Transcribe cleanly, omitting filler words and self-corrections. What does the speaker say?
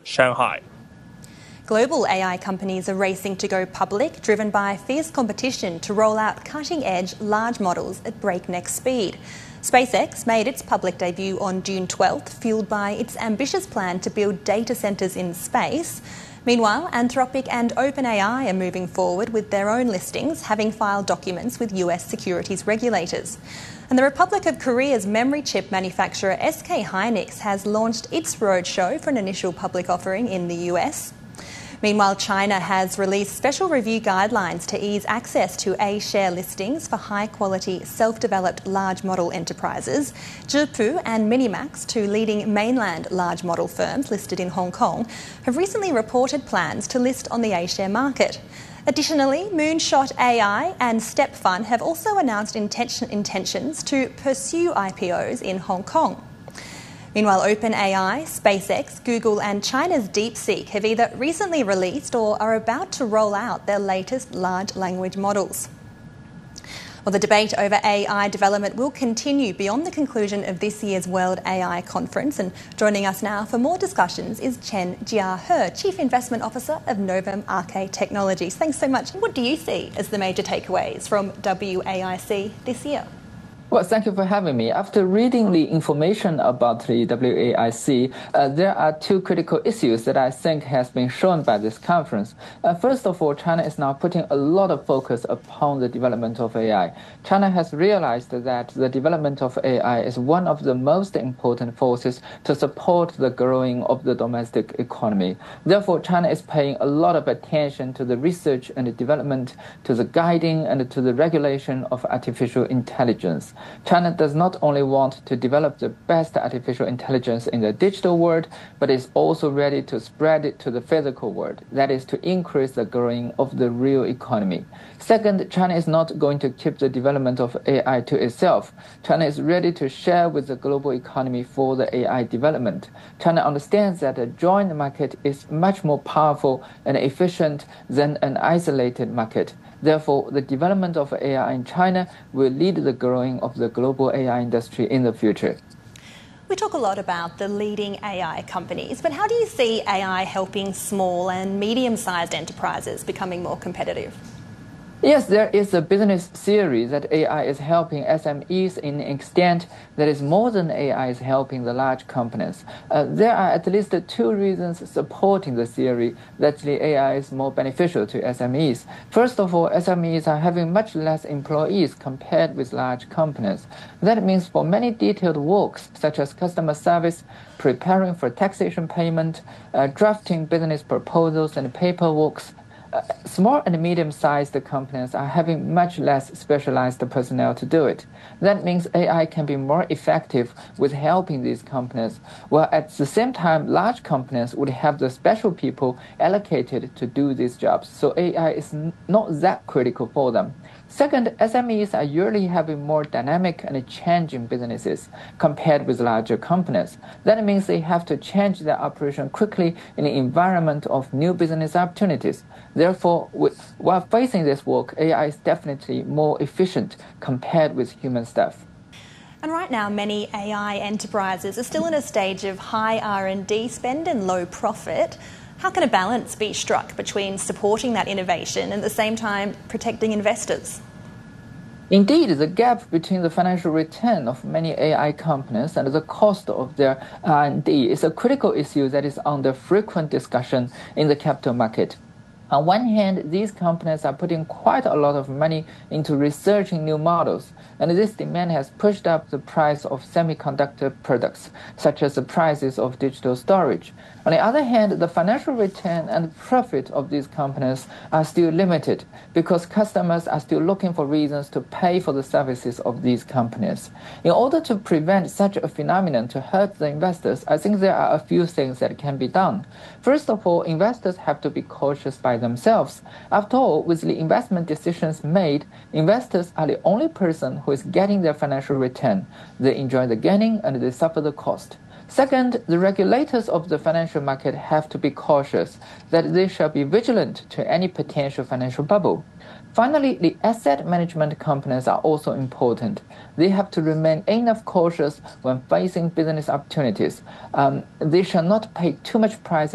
Shanghai. Global AI companies are racing to go public, driven by fierce competition to roll out cutting-edge large models at breakneck speed. SpaceX made its public debut on June 12th, fuelled by its ambitious plan to build data centres in space. Meanwhile, Anthropic and OpenAI are moving forward with their own listings, having filed documents with US securities regulators. And the Republic of Korea's memory chip manufacturer SK Hynix has launched its roadshow for an initial public offering in the US. Meanwhile, China has released special review guidelines to ease access to A-share listings for high-quality, self-developed large model enterprises. Zhipu and Minimax, two leading mainland large model firms listed in Hong Kong, have recently reported plans to list on the A-share market. Additionally, Moonshot AI and StepFun have also announced intentions to pursue IPOs in Hong Kong. Meanwhile, OpenAI, SpaceX, Google and China's DeepSeek have either recently released or are about to roll out their latest large language models. Well, the debate over AI development will continue beyond the conclusion of this year's World AI Conference. And joining us now for more discussions is Chen Jia-He, Chief Investment Officer of Novum Arcade Technologies. Thanks so much. What do you see as the major takeaways from WAIC this year? Well, thank you for having me. After reading the information about the WAIC, there are two critical issues that I think has been shown by this conference. First of all, China is now putting a lot of focus upon the development of AI. China has realized that the development of AI is one of the most important forces to support the growing of the domestic economy. Therefore, China is paying a lot of attention to the research and the development, to the guiding and to the regulation of artificial intelligence. China does not only want to develop the best artificial intelligence in the digital world, but is also ready to spread it to the physical world. That is to increase the growing of the real economy. Second, China is not going to keep the development of AI to itself. China is ready to share with the global economy for the AI development. China understands that a joint market is much more powerful and efficient than an isolated market. Therefore, the development of AI in China will lead the growing of the global AI industry in the future. We talk a lot about the leading AI companies, but how do you see AI helping small and medium-sized enterprises becoming more competitive? Yes, there is a business theory that AI is helping SMEs in an extent that is more than AI is helping the large companies. There are at least two reasons supporting the theory that the AI is more beneficial to SMEs. First of all, SMEs are having much less employees compared with large companies. That means for many detailed works, such as customer service, preparing for taxation payment, drafting business proposals and paperwork, small and medium-sized companies are having much less specialized personnel to do it. That means AI can be more effective with helping these companies, while at the same time, large companies would have the special people allocated to do these jobs. So AI is not that critical for them. Second, SMEs are usually having more dynamic and changing businesses compared with larger companies. That means they have to change their operation quickly in the environment of new business opportunities. Therefore, while facing this work, AI is definitely more efficient compared with human staff. And right now, many AI enterprises are still in a stage of high R&D spend and low profit. How can a balance be struck between supporting that innovation and at the same time protecting investors? Indeed, the gap between the financial return of many AI companies and the cost of their R&D is a critical issue that is under frequent discussion in the capital market. On one hand, these companies are putting quite a lot of money into researching new models, and this demand has pushed up the price of semiconductor products, such as the prices of digital storage. On the other hand, the financial return and profit of these companies are still limited because customers are still looking for reasons to pay for the services of these companies. In order to prevent such a phenomenon to hurt the investors, I think there are a few things that can be done. First of all, investors have to be cautious by themselves. After all, with the investment decisions made, investors are the only person who is getting their financial return. They enjoy the gaining and they suffer the cost. Second, the regulators of the financial market have to be cautious that they shall be vigilant to any potential financial bubble. Finally, the asset management companies are also important. They have to remain enough cautious when facing business opportunities. They shall not pay too much price